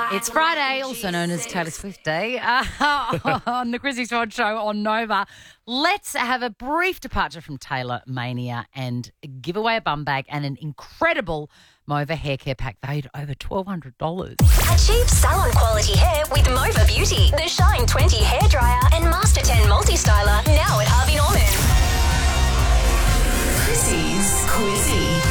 It's Friday, also known as Taylor Swift Day, on the Chrissy Swan Show on Nova. Let's have a brief departure from Taylor Mania and give away a bum bag and an incredible Mova hair care pack valued at over $1,200. Achieve salon quality hair with Mova Beauty, the Shine 20 hairdryer and Master 10 multi-styler, now at Harvey Norman. Chrissy's Quizzy.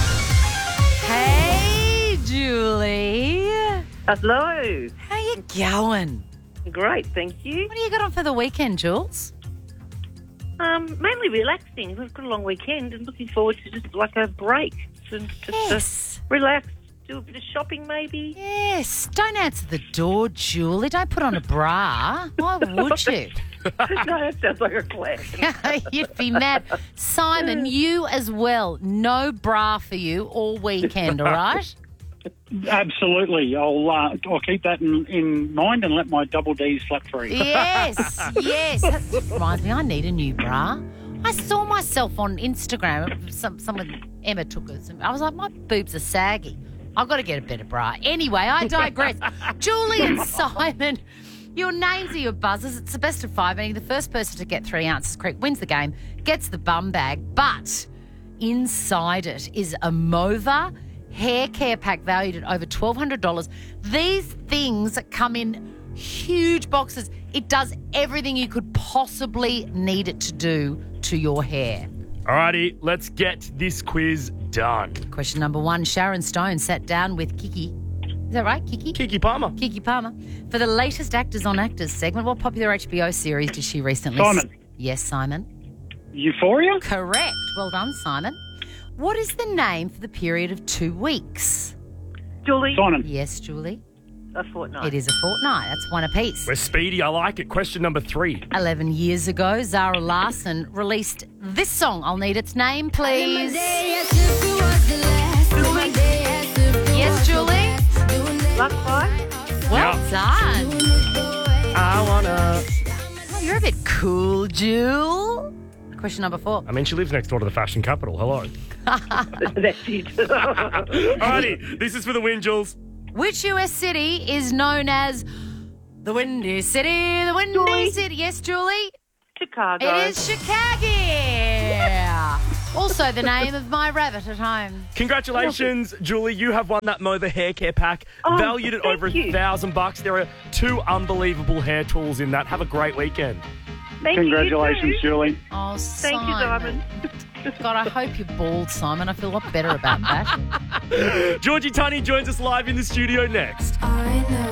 Hey, Julie. Hello. How you going? Great, thank you. What do you got on for the weekend, Jules? Mainly relaxing. We've got a long weekend and looking forward to just like a break. Just relax, do a bit of shopping maybe. Yes. Don't answer the door, Julie. Don't put on a bra. Why would you? No, that sounds like a plan. You'd be mad. Simon, you as well. No bra for you all weekend, all right? Absolutely. I'll keep that in mind and let my double Ds flap free. Yes. That reminds me, I need a new bra. I saw myself on Instagram. Someone, Emma took it. I was like, my boobs are saggy. I've got to get a better bra. Anyway, I digress. Julie and Simon, your names are your buzzers. It's the best of five. And the first person to get 3 ounces correct wins the game, gets the bum bag. But inside it is a Mova hair care pack valued at over $1,200. These things come in huge boxes. It does everything you could possibly need it to do to your hair. Alrighty, let's get this quiz done. Question number 1. Sharon Stone sat down with Kiki. Is that right, Kiki? Kiki Palmer. Kiki Palmer. For the latest Actors on Actors segment, what popular HBO series did she recently... Simon. Yes, Simon. Euphoria? Correct. Well done, Simon. What is the name for the period of 2 weeks? Julie, Simon. Yes, Julie. a fortnight. It is a fortnight. That's one apiece. We're speedy. I like it. Question number 3. 11 years ago, Zara Larsson released this song. I'll need its name, please. Yes, Julie? Love Five? Well done. I wanna... Oh, you're a bit cool, Jewel. Question number 4. I mean, she lives next door to the fashion capital. Hello. That's it. Alrighty, this is for the win, Jules. Which US city is known as the Windy City? The Windy Julie. City. Yes, Julie? Chicago. It is Chicago. Also the name of my rabbit at home. Congratulations, Julie. You have won that Mova hair care pack, Oh, valued at thank over you. $1,000. There are 2 unbelievable hair tools in that. Have a great weekend. Thank Congratulations, you too. Julie. Oh, Thank you, Simon. God, I hope you're bald, Simon. I feel a lot better about that. Georgie Tunney joins us live in the studio next. I know